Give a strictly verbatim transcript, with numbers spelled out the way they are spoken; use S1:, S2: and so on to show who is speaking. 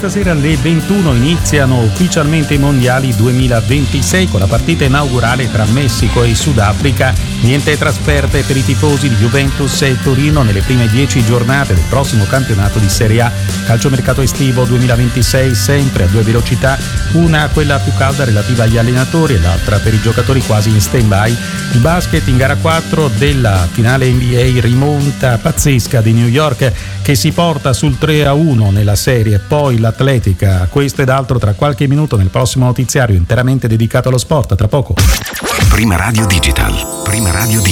S1: stasera alle ventuno iniziano ufficialmente i mondiali duemilaventisei con la partita inaugurale tra Messico e Sudafrica. Niente trasferte per i tifosi di Juventus e Torino nelle prime dieci giornate del prossimo campionato di Serie A. Calciomercato estivo duemilaventisei sempre a due velocità, una quella più calda relativa agli allenatori e l'altra per i giocatori quasi in stand-by. Il basket in gara quattro della finale N B A, rimonta pazzesca di New York che si porta sul tre a uno nella serie, poi l'atletica, questo ed altro tra qualche minuto nel prossimo notiziario interamente dedicato allo sport. Tra poco.
S2: Prima Radio Digital, Prima Radio Digital.